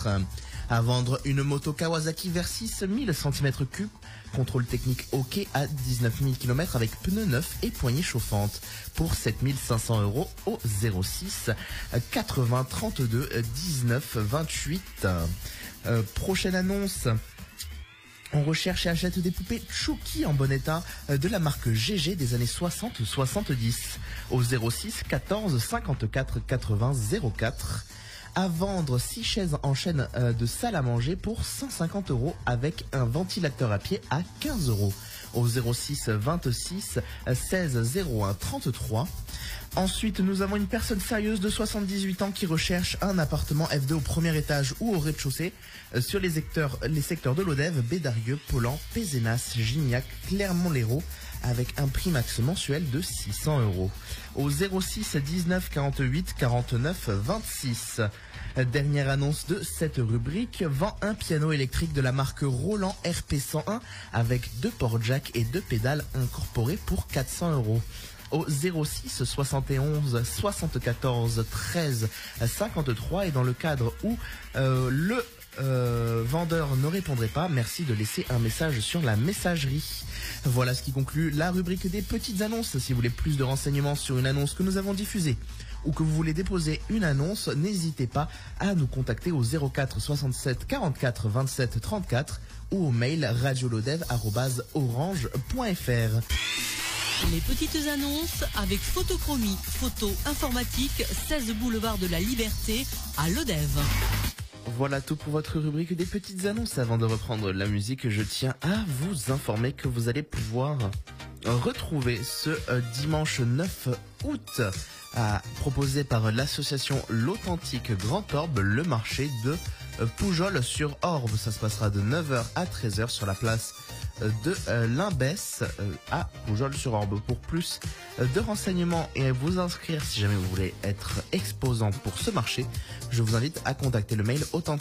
km. À vendre une moto Kawasaki Versys 1000 cm3, contrôle technique OK à 19 000 km avec pneus neufs et poignées chauffantes pour 7 500 € au 06 80 32 19 28. Prochaine annonce. On recherche et achète des poupées Chucky en bon état de la marque GG des années 60 ou 70 au 06 14 54 80 04. À vendre 6 chaises en chaîne de salle à manger pour 150 € avec un ventilateur à pied à 15 € au 06 26 16 01 33. Ensuite, nous avons une personne sérieuse de 78 ans qui recherche un appartement F2 au premier étage ou au rez-de-chaussée sur les secteurs de Lodève, Bédarieux, Pollan, Pézenas, Gignac, Clermont-Lérault avec un prix max mensuel de 600 € au 06 19 48 49 26. Dernière annonce de cette rubrique, vend un piano électrique de la marque Roland RP101 avec 2 ports jack et 2 pédales incorporées pour 400 € au 06 71 74 13 53 et dans le cadre où le vendeur ne répondrait pas, merci de laisser un message sur la messagerie. Voilà ce qui conclut la rubrique des petites annonces. Si vous voulez plus de renseignements sur une annonce que nous avons diffusée ou que vous voulez déposer une annonce, n'hésitez pas à nous contacter au 04 67 44 27 34 ou au mail radiolodev@orange.fr. Les petites annonces avec Photochromie, photo informatique, 16 boulevard de la Liberté à Lodève. Voilà tout pour votre rubrique des petites annonces. Avant de reprendre la musique, je tiens à vous informer que vous allez pouvoir retrouver ce dimanche 9 août, proposé par l'association L'Authentique Grand Orbe, le marché de Poujols sur Orbe. Ça se passera de 9h à 13h sur la place de Limbès à Poujols sur Orbe. Pour plus de renseignements et à vous inscrire si jamais vous voulez être exposant pour ce marché, je vous invite à contacter le mail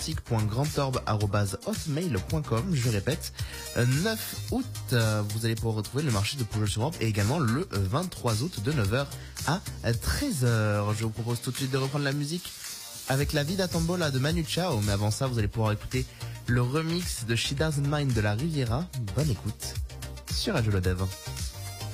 authentique.grandorbe@hotmail.com. Je répète, 9 août, vous allez pouvoir retrouver le marché de Poujols sur Orbe et également le 23 août de 9h à 13h. Je vous propose tout de suite de reprendre la musique avec La Vida Tombola de Manu Chao, mais avant ça, vous allez pouvoir écouter le remix de She Doesn't Mind de la Riviera. Bonne écoute sur Radio Lodève.